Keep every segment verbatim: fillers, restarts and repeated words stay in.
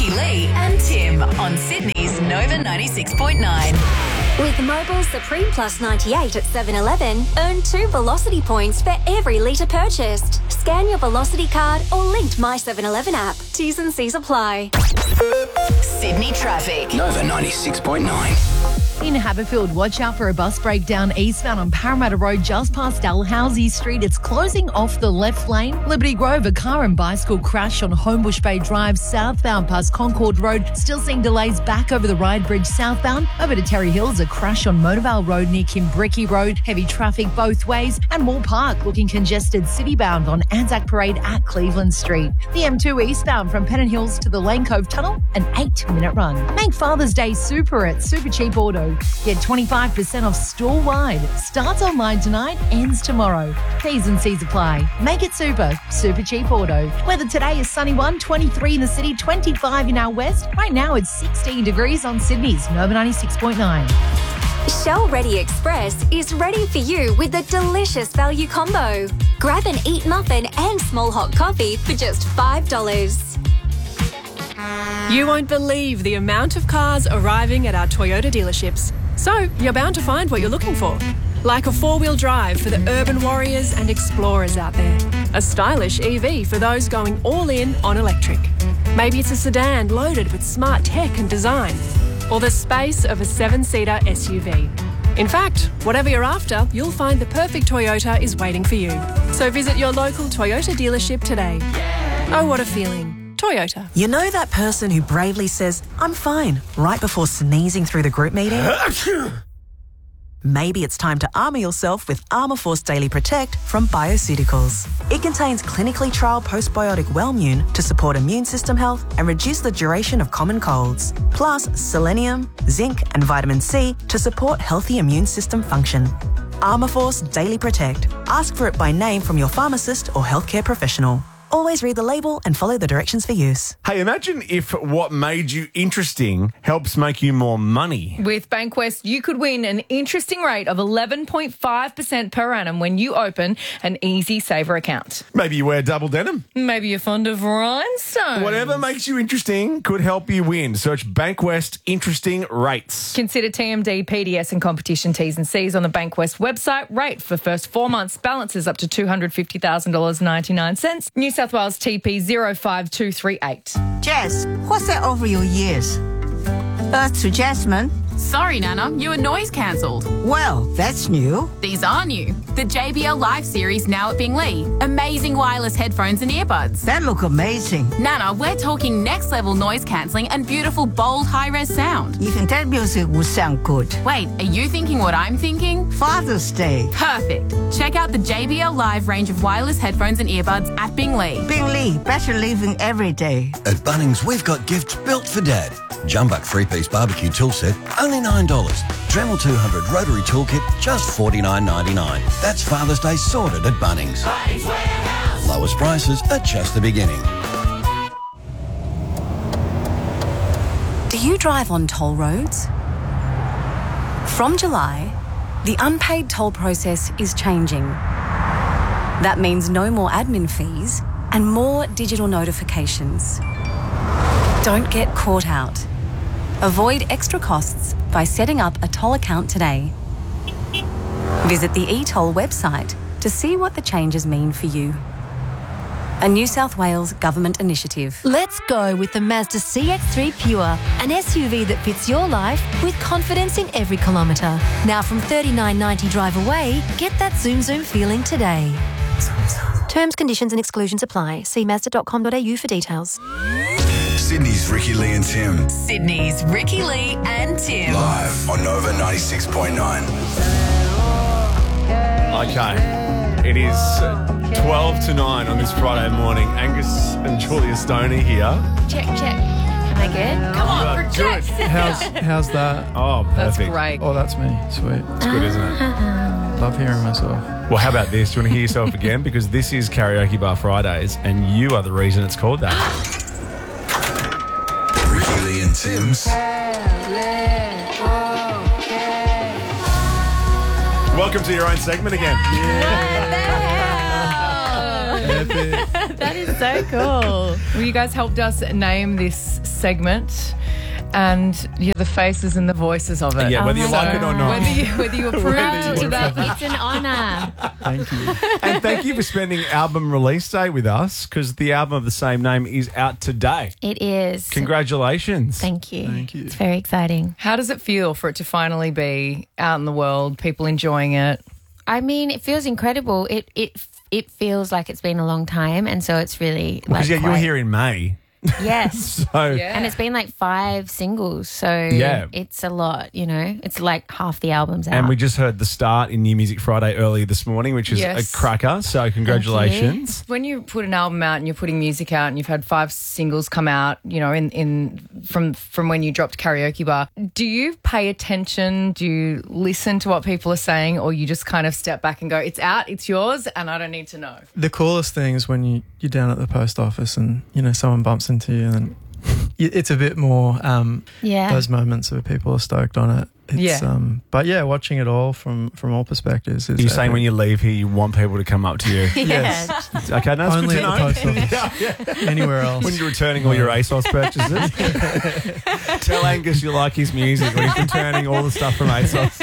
Ricky Lee and Tim on Sydney's Nova ninety-six point nine. With Mobil Supreme Plus ninety-eight at seven eleven, earn two Velocity points for every litre purchased. Scan your Velocity card or linked My seven eleven app. T's and C's apply. Sydney traffic. Nova ninety-six point nine. In Haberfield, watch out for a bus breakdown eastbound on Parramatta Road just past Dalhousie Street. It's closing off the left lane. Liberty Grove, a car and bicycle crash on Homebush Bay Drive southbound past Concord Road. Still seeing delays back over the Ryde Bridge southbound. Over to Terry Hills, a crash on Motorvale Road near Kimbrickie Road. Heavy traffic both ways. And Moore Park looking congested citybound on Anzac Parade at Cleveland Street. The M two eastbound from Pennant Hills to the Lane Cove Tunnel, an eight-minute run. Make Father's Day super at Super Cheap Auto. Get twenty-five percent off store-wide. Starts online tonight, ends tomorrow. T's and C's apply. Make it super. Super Cheap Auto. Weather today is sunny one, twenty-three in the city, twenty-five in our west. Right now it's sixteen degrees on Sydney's Nova ninety-six point nine. Shell Ready Express is ready for you with a delicious value combo. Grab an Eat muffin and small hot coffee for just five dollars. You won't believe the amount of cars arriving at our Toyota dealerships. So you're bound to find what you're looking for. Like a four-wheel drive for the urban warriors and explorers out there. A stylish E V for those going all in on electric. Maybe it's a sedan loaded with smart tech and design. Or the space of a seven-seater S U V. In fact, whatever you're after, you'll find the perfect Toyota is waiting for you. So visit your local Toyota dealership today. Oh, what a feeling. Toyota. You know that person who bravely says, "I'm fine," right before sneezing through the group meeting? Maybe it's time to armour yourself with Armour Force Daily Protect from Bioceuticals. It contains clinically trialled postbiotic Wellmune to support immune system health and reduce the duration of common colds. Plus selenium, zinc and vitamin C to support healthy immune system function. Armour Force Daily Protect. Ask for it by name from your pharmacist or healthcare professional. Always read the label and follow the directions for use. Hey, imagine if what made you interesting helps make you more money. With Bankwest, you could win an interesting rate of eleven point five percent per annum when you open an Easy Saver account. Maybe you wear double denim. Maybe you're fond of rhinestones. Whatever makes you interesting could help you win. Search Bankwest Interesting Rates. Consider T M D, P D S and competition T's and C's on the Bankwest website. Rate for first four months. Balances up to two hundred fifty thousand dollars and ninety-nine cents. New South Wales T P zero five two three eight. Jess, what's that over your ears? Earth to Jasmine. Sorry, Nana, you were noise cancelled. Well, that's new. These are new. The J B L Live series now at Bingley. Amazing wireless headphones and earbuds. That look amazing. Nana, we're talking next level noise cancelling and beautiful, bold, high-res sound. Even that music would sound good. Wait, are you thinking what I'm thinking? Father's Day. Perfect. Check out the J B L Live range of wireless headphones and earbuds at Bingley. Bingley, better living every day. At Bunnings, we've got gifts built for Dad. Jumbuck three-piece barbecue tool set, only nine dollars. Dremel two hundred rotary toolkit, just forty-nine ninety-nine. That's Father's Day sorted at Bunnings. Bunnings Warehouse. Lowest prices at just the beginning. Do you drive on toll roads? From July, the unpaid toll process is changing. That means no more admin fees and more digital notifications. Don't get caught out. Avoid extra costs by setting up a toll account today. Visit the eToll website to see what the changes mean for you. A New South Wales government initiative. Let's go with the Mazda C X three Pure, an S U V that fits your life with confidence in every kilometre. Now from thirty-nine ninety drive away, get that zoom zoom feeling today. Terms, conditions and exclusions apply. See mazda dot com dot a u for details. Sydney's Ricky Lee and Tim. Sydney's Ricky Lee and Tim. Live on Nova ninety-six point nine. Okay, it is twelve to nine on this Friday morning. Angus and Julia Stoney here. Check, check. Can I get? Come on, project. How's, how's that? Oh, perfect. That's great. Oh, that's me. Sweet. It's good, isn't it? Love hearing myself. Well, how about this? Do you want to hear yourself again? Because this is Karaoke Bar Fridays, and you are the reason it's called that. Ricky Lee and Tim's. Welcome to your own segment again. That is so cool. Well, you guys helped us name this segment. And you're the faces and the voices of it. Yeah, whether Oh you my like it or not. Whether you, whether you approve Whether you to that. It's an honour. Thank you. And thank you for spending album release day with us, because the album of the same name is out today. It is. Congratulations. Thank you. Thank you. It's very exciting. How does it feel for it to finally be out in the world, people enjoying it? I mean, it feels incredible. It it it feels like it's been a long time, and so it's really Because like yeah, you were quite- here in May. Yes. So And it's been like five singles, so Yeah. it's a lot, you know. It's like half the album's out. And we just heard The Start in New Music Friday earlier this morning, which is Yes. a cracker. So congratulations. When you put an album out and you're putting music out and you've had five singles come out, you know, in, in from from when you dropped Karaoke Bar, do you pay attention? Do you listen to what people are saying, or you just kind of step back and go, it's out, it's yours, and I don't need to know? The coolest thing is when you, you're down at the post office and, you know, someone bumps into you, and then it's a bit more um, Yeah. those moments where people are stoked on it. It's, Yeah. Um, but yeah, watching it all from, from all perspectives. Is Are you saying epic. when you leave here, you want people to come up to you? Yes. Okay, no, that's Only good to at know. the post office. Yeah, yeah. Anywhere else. When you're returning all your ASOS purchases. Tell Angus you like his music when he's returning all the stuff from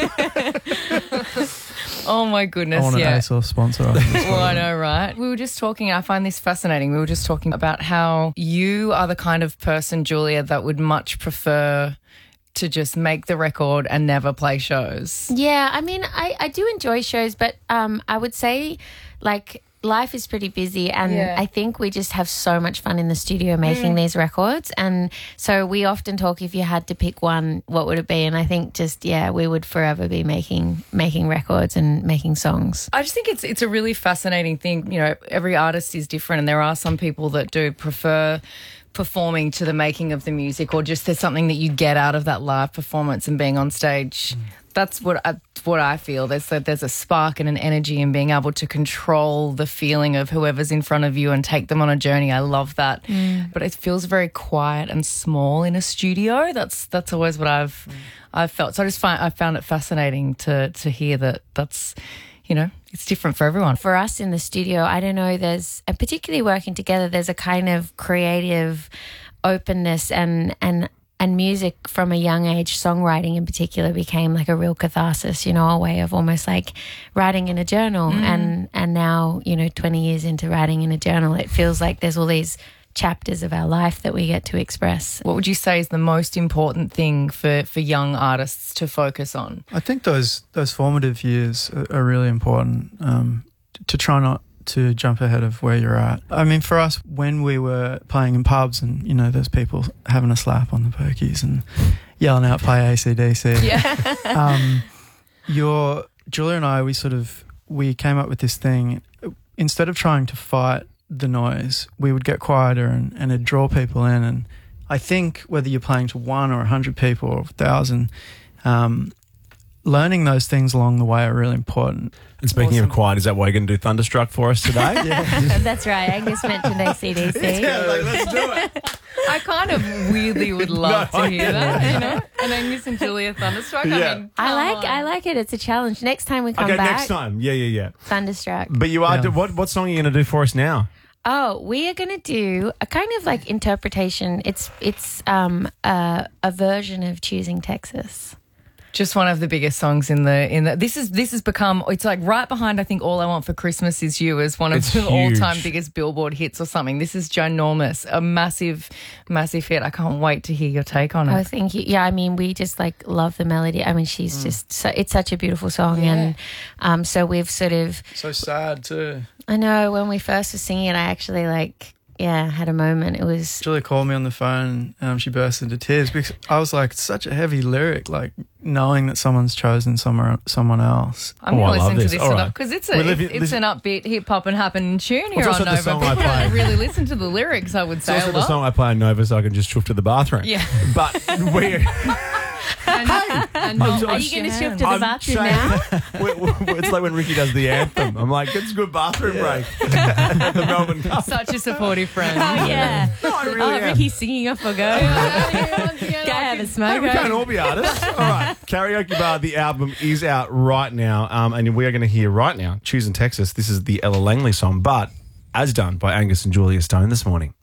ASOS. Oh my I goodness, want an yeah. ASOS sponsor. After this Well, I one. know, right? We were just talking, I find this fascinating. We were just talking about how you are the kind of person, Julia, that would much prefer to just make the record and never play shows. Yeah, I mean, I, I do enjoy shows, but um, I would say, like, life is pretty busy, and Yeah. I think we just have so much fun in the studio making Mm. these records. And so we often talk, if you had to pick one, what would it be? And I think just, yeah, we would forever be making making records and making songs. I just think it's it's a really fascinating thing. You know, every artist is different, and there are some people that do prefer performing to the making of the music, or just there's something that you get out of that live performance and being on stage. That's what I, what I feel. There's a, there's a spark and an energy in being able to control the feeling of whoever's in front of you and take them on a journey. I love that. Mm. But it feels very quiet and small in a studio. That's that's always what I've I've felt. So I just find I found it fascinating to to hear that that's, you know, it's different for everyone. For us in the studio, I don't know, there's, and particularly working together, there's a kind of creative openness, and and and music from a young age, songwriting in particular, became like a real catharsis, you know, a way of almost like writing in a journal. Mm. And and now, you know, twenty years into writing in a journal, it feels like there's all these chapters of our life that we get to express. What would you say is the most important thing for, for young artists to focus on? I think those those formative years are, are really important, um, to try not to jump ahead of where you're at. I mean, for us, when we were playing in pubs and, you know, there's people having a slap on the pokies and yelling out, play A C D C. Yeah. um, your, Julia and I, we sort of, we came up with this thing. Instead of trying to fight the noise, we would get quieter and, and it'd draw people in. And I think whether you're playing to one or a hundred people or a thousand, um, learning those things along the way are really important. And speaking Awesome. of quiet, is that why you're going to do Thunderstruck for us today? That's right. Angus mentioned A C D C. Yeah, like, let's do it. I kind of weirdly would love No, to hear I- that, you know? And Angus and Julia Thunderstruck. Yeah. I mean, I come like on. I like it. It's a challenge. Next time we come Okay, back, next time. Yeah, yeah, yeah. Thunderstruck. But you are, Yeah. what, what song are you going to do for us now? Oh, we are going to do a kind of like interpretation. It's it's um a, a version of Choosing Texas. Just one of the biggest songs in the in the. This is this has become. It's like right behind. I think All I Want for Christmas Is You is one of It's the huge. all-time biggest Billboard hits or something. This is ginormous, a massive, massive hit. I can't wait to hear your take on Oh, it. thank you. Yeah, I mean, we just like love the melody. I mean, she's just so, it's such a beautiful song, Yeah. and um, so we've sort of. So sad too. I know when we first were singing it, I actually like yeah had a moment. It was Julia called me on the phone and um, she burst into tears because I was like, it's such a heavy lyric, like knowing that someone's chosen somewhere, someone else. I'm Oh, I going to love listen to this. this All right. because it's We a live it's, in- it's an upbeat hip hop and happening tune here Well, it's on also the Nova. song I People don't play. really listen to the lyrics. I would It's say also a the lot. song I play on Nova so I can just chuff to the bathroom. Yeah. But we And, and not Are wash you your gonna shift hands. to the I'm bathroom saying- now? we- we- it's like when Ricky does the anthem. I'm like, it's a good bathroom break. The Melbourne Cup. Such a supportive friend. oh yeah. No, I really oh, am. Ricky's singing off a go. Go have a Hey, smoke. we can't all be artists. All right. Karaoke Bar, the album is out right now. Um, and we are going to hear right now, Choosing Texas. This is the Ella Langley song. But as done by Angus and Julia Stone this morning.